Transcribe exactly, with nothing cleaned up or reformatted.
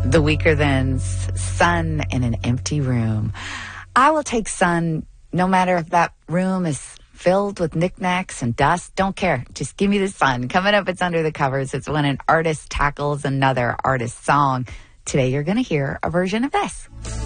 The Weakerthans, Sun in an Empty Room. I will take sun no matter if that room is filled with knickknacks and dust. Don't care. Just give me the sun. Coming up, it's Under the Covers. It's when an artist tackles another artist's song. Today, you're going to hear a version of this.